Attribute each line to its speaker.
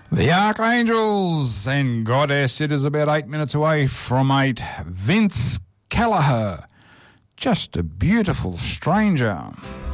Speaker 1: The Archangels and Goddess. It is about 8 minutes away from 8. Vince Kelleher, Just a Beautiful Stranger.